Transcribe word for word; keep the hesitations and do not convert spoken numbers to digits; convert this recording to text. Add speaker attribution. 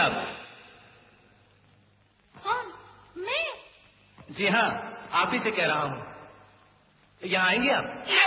Speaker 1: आप?
Speaker 2: कौन? मैं?
Speaker 1: जी हाँ, आप ही से कह रहा हूँ। यहाँ आएंगे आप?